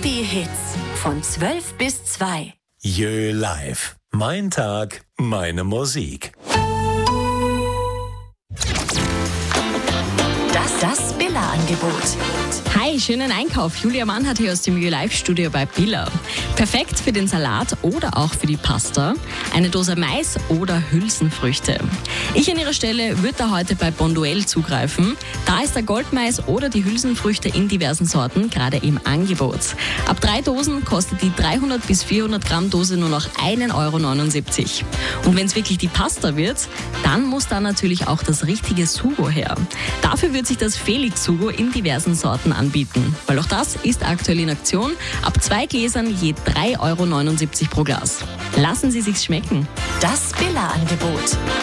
Liebe-Hits von 12 bis 2. Jö Live. Mein Tag, meine Musik. Das Billa-Angebot. Hi, schönen Einkauf. Julia Mannhardt hier aus dem Live-Studio bei Billa. Perfekt für den Salat oder auch für die Pasta. Eine Dose Mais oder Hülsenfrüchte. Ich an Ihrer Stelle würde da heute bei Bonduelle zugreifen. Da ist der Goldmais oder die Hülsenfrüchte in diversen Sorten gerade im Angebot. Ab 3 Dosen kostet die 300 bis 400 Gramm Dose nur noch 1,79 Euro. Und wenn es wirklich die Pasta wird, dann muss da natürlich auch das richtige Sugo her. Dafür wird sich das Felix Sugo in diversen Sorten anbieten, weil auch das ist aktuell in Aktion. Ab 2 Gläsern je 3,79 Euro pro Glas. Lassen Sie sich's schmecken. Das Billa-Angebot.